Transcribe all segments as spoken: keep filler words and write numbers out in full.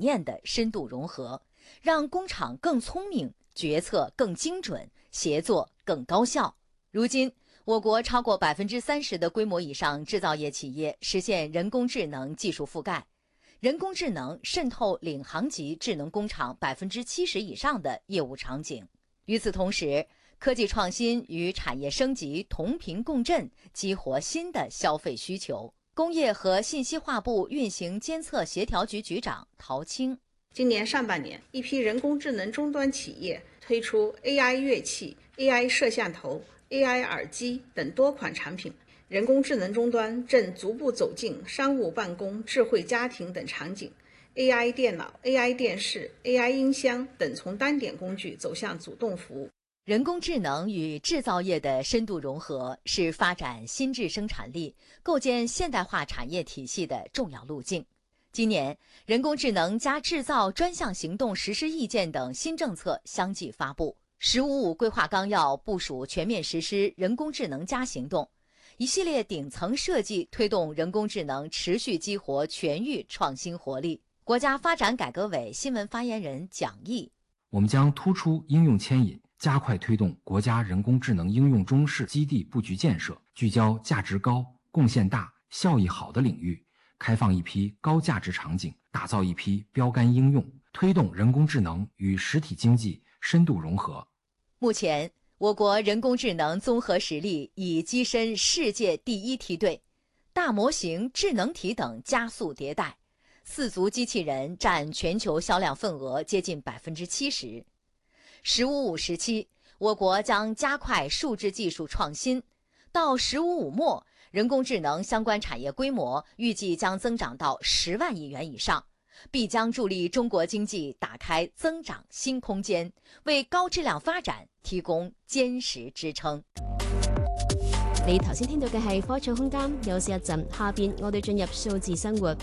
验的深度融合，让工厂更聪明，决策更精准，协作更高效。如今，我国超过百分之三十的规模以上制造业企业实现人工智能技术覆盖，人工智能渗透领航级智能工厂百分之七十以上的业务场景。与此同时，科技创新与产业升级同频共振，激活新的消费需求。工业和信息化部运行监测协调局局长陶青： 今年上半年，一批人工智能终端企业推出 A I 乐器、A I 摄像头、A I 耳机等多款产品，人工智能终端正逐步走进商务办公、智慧家庭等场景。A I 电脑、A I 电视、A I 音箱等从单点工具走向主动服务。 人工智能与制造业的深度融合是发展新质生产力、构建现代化产业体系的重要路径。今年，人工智能加制造专项行动实施意见等新政策相继发布。“十五五”规划纲要部署全面实施人工智能加行动，一系列顶层设计推动人工智能持续激活全域创新活力。国家发展改革委新闻发言人蒋毅： 我们将突出应用牵引，加快推动国家人工智能应用中试基地布局建设，聚焦价值高、贡献大、效益好的领域，开放一批高价值场景，打造一批标杆应用，推动人工智能与实体经济深度融合。 目前，我国人工智能综合实力已跻身世界第一梯队，大模型、智能体等加速迭代，四足机器人占全球销量份额接近百分之七十。十五五时期，我国将加快数字技术创新，到十五五末，人工智能相关产业规模预计将增长到十万亿元以上，必将助力中國經濟打開增長新空間，為高質量發展提供堅實支撐。 你頭先聽到嘅係科創空間，休息一陣，下邊我哋進入數字生活。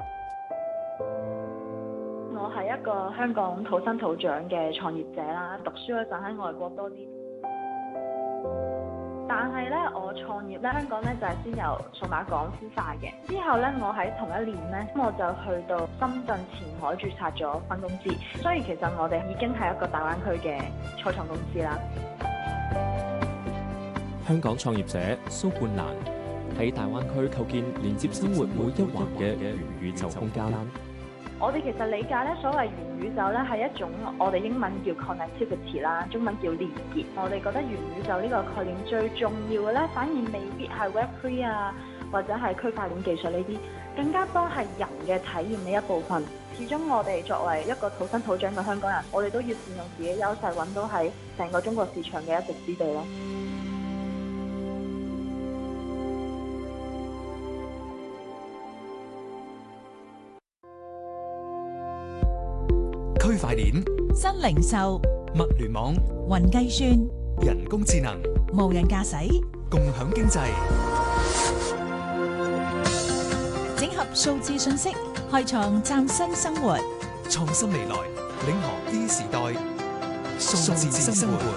我係一個香港土生土長嘅創業者啦，讀書嗰陣喺外國多啲。但係咧，我創業咧，香港咧就係先由數碼港孵化嘅。之後咧，我喺同一年咧，我就去到深圳前海註冊咗分公司。所以其實我哋已經係一個大灣區嘅初創公司啦。 香港創業者蘇冠蘭喺大灣區構建連接生活每一環嘅元宇宙空間。 我哋其實理解咧，所謂元宇宙咧係一種我哋英文叫 connectivity 啦，中文叫連結。我哋覺得元宇宙呢個概念最重要嘅咧，反而未必係 Web 三 啊，或者係區塊鏈技術呢啲，更加多係人嘅體驗呢一部分。始終我哋作為一個土生土長嘅香港人，我哋都要善用自己優勢，揾到喺成個中國市場嘅一席之地咯。 區塊鏈、 新零售、 物聯網、 雲計算、 人工智能、 無人駕駛、 共享經濟， 整合數字信息，開創嶄新生活。 創新未來，領航 E 時代，數字生活。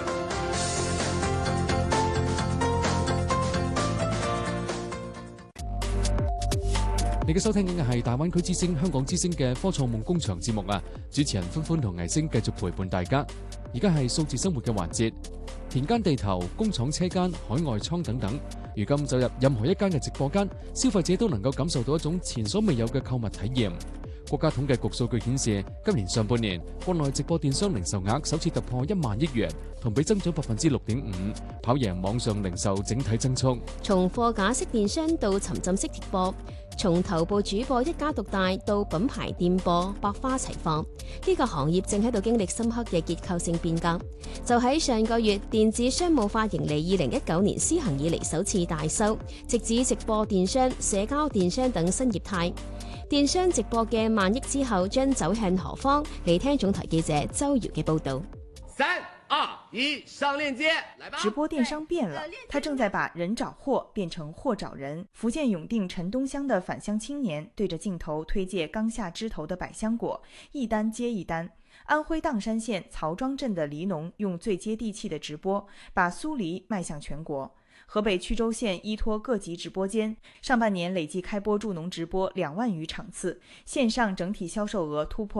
你嘅收聽緊嘅係大灣區之聲、香港之聲嘅科創夢工場節目啊！主持人歡歡同藝星繼續陪伴大家。而家係數字生活嘅環節，田間地頭、工廠車間、海外倉等等。如今走入任何一間嘅直播間，消費者都能夠感受到一種前所未有嘅購物體驗。國家統計局數據顯示，今年上半年國內直播電商零售額首次突破一萬億元，同比增長百分之六點五，跑贏網上零售整體增速。 從貨架式電商到沉浸式貼播，從頭部主播一家獨大到品牌店播百花齊放，呢個行業正喺度經歷深刻嘅結構性變革。就喺上個月，電子商務化盈利二零一九年施行以嚟首次大收，直指直播電商、社交電商等新業態。電商直播嘅萬億之後將走向何方？嚟聽總台記者周瑤嘅報道。 三二一，上鏈接，來吧！ 直播電商變了，他正在把人找貨變成貨找人。福建永定陳東鄉的返鄉青年對着鏡頭推介剛下枝頭的百香果，一單接一單。安徽砀山縣曹莊鎮的梨農用最接地氣的直播，把蘇梨賣向全國。河北曲周縣依託各級直播間，上半年累計開播助農直播兩萬餘場次，線上整體銷售額突破